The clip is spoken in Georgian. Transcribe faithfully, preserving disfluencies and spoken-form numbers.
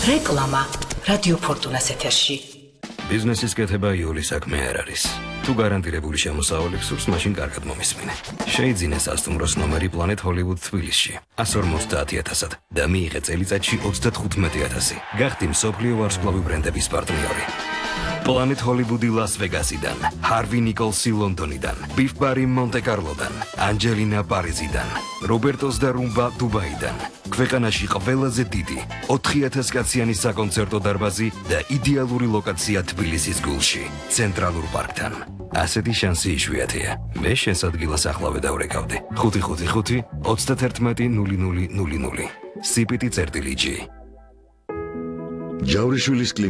რეკლამა რადიო ფორტუნას ეთერში. ბიზნესის კეთება იული საქმე არ არის. თუ გარანტირებული შემოსავალი გსურს, მაშინ კარგად მომისმინე. შეიძინე სასტუმროს ნომერი Planet Hollywood თბილისში one fifty ათასად და მიიღე წელიწადში thirty-five ათასი. გახდი მსოფლიო ვარსკვლავი ბრენდების პარტნიორი. Planet Hollywood Las Vegasიდან, Harvey Nicholsi ლონდონიდან, Beef Bar Monte Carlo-დან, Angelina Paris-დან, Roberto's და Rumba Dubai-დან. ქვეყანაში ყველაზე დიდი four thousand კაციანი საკონცერტო დარბაზი და იდეალური ლოკაცია თბილისის გულში, ცენტრალურ პარკთან. ასეთი შანსი იშვიათია. მე შენს ადგილას ახლავე დავრეკავდი. five five five thirty-one null null null null. სიპიტი წერტილი ჯი. ჯავრიშვილის